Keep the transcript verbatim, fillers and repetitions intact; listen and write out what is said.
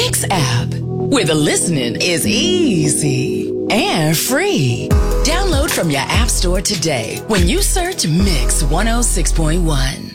Mix app, where the listening is easy and free. Download from your app store today when you search Mix one oh six point one.